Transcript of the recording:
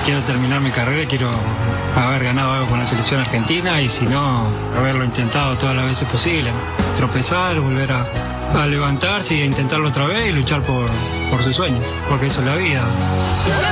quiero terminar mi carrera, quiero haber ganado algo con la selección argentina y si no, haberlo intentado todas las veces posible. Tropezar, volver a levantarse y intentarlo otra vez y luchar por sus sueños, porque eso es la vida.